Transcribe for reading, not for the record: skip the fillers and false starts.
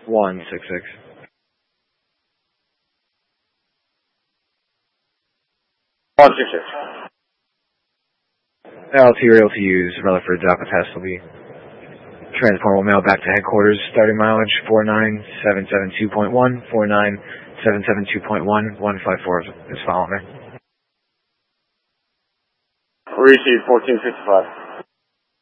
166. LT Rail to use Rutherford Joppa Test will be transport will mail back to headquarters. Starting mileage 49772.1, 49772.1, 154 is following me. Received 1455.